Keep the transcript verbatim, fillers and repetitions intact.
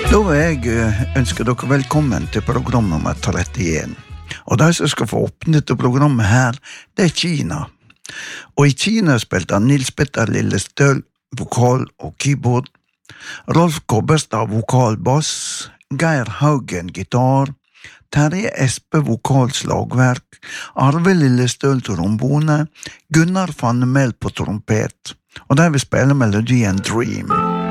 Da vil jeg eh, ønske dere velkommen til program nummer trettien. Og de som skal få åpne dette programmet her, det er Kina. Og i Kina spilte Nils Petter Lillestøl vokal og keyboard, Rolf Kobberstad vokal bass, Geir Haugen gitar, Terje Espe vokal slagverk, Arve Lillestøl trombone, Gunnar Fannemel på trompet, og de vil spille melodien Dream.